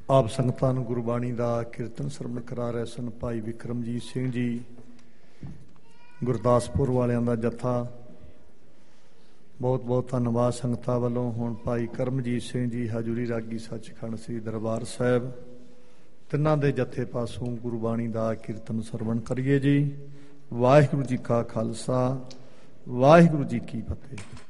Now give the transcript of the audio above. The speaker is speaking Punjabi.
ਆਪ ਸੰਗਤਾਂ ਨੂੰ ਗੁਰਬਾਣੀ ਦਾ ਕੀਰਤਨ ਸਰਵਣ ਕਰਾ ਰਹੇ ਸਨ ਭਾਈ ਵਿਕਰਮਜੀਤ ਸਿੰਘ ਜੀ ਗੁਰਦਾਸਪੁਰ ਵਾਲਿਆਂ ਦਾ ਜੱਥਾ। ਬਹੁਤ ਬਹੁਤ ਧੰਨਵਾਦ ਸੰਗਤਾਂ ਵੱਲੋਂ। ਹੁਣ ਭਾਈ ਕਰਮਜੀਤ ਸਿੰਘ ਜੀ ਹਜ਼ੂਰੀ ਰਾਗੀ ਸੱਚਖੰਡ ਸ੍ਰੀ ਦਰਬਾਰ ਸਾਹਿਬ, ਤਿੰਨਾਂ ਦੇ ਜੱਥੇ ਪਾਸੋਂ ਗੁਰਬਾਣੀ ਦਾ ਕੀਰਤਨ ਸਰਵਣ ਕਰੀਏ ਜੀ। ਵਾਹਿਗੁਰੂ ਜੀ ਕਾ ਖਾਲਸਾ, ਵਾਹਿਗੁਰੂ ਜੀ ਕੀ ਫਤਿਹ।